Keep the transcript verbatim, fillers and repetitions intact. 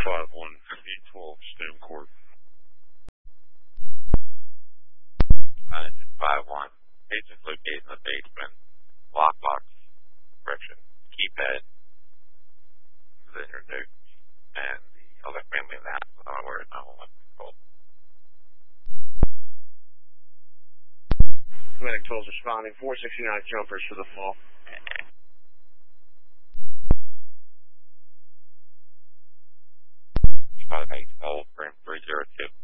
five one, eight twelve, Stem Court. Engine five one. Agents located in the basement. Lockbox. Direction. Keypad. Then your nuke. And the other family in the house. I don't know where it's not one control. Medic twelve is responding. four sixty-nine jumpers for the fall. Five eight twelve, frame three zero two.